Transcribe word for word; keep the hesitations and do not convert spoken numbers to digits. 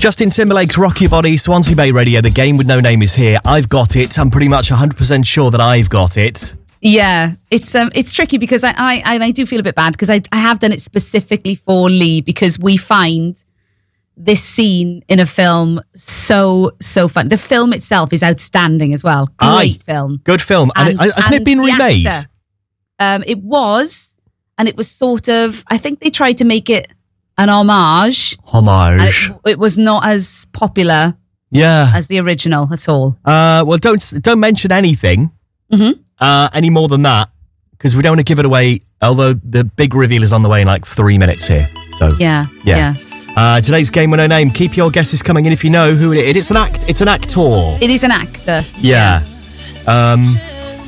Justin Timberlake's Rock Your Body, Swansea Bay Radio, the game with no name is here. I've got it. I'm pretty much one hundred percent sure that I've got it. Yeah, it's um, it's tricky because I, I, I do feel a bit bad because I, I have done it specifically for Lee because we find this scene in a film so, so fun. The film itself is outstanding as well. Great Aye, film. Good film. And, and it, hasn't and it been remade? Actor, um, it was, and it was sort of, I think they tried to make it an homage. Homage. And it, it was not as popular yeah. as the original at all. Uh, well, don't don't mention anything Mm-hmm. uh, any more than that because we don't want to give it away, although the big reveal is on the way in like three minutes here. So Yeah, yeah. yeah. Uh, today's game with no name. Keep your guesses coming in if you know who it is. It's an act. It's an actor. It is an actor. Yeah. Um,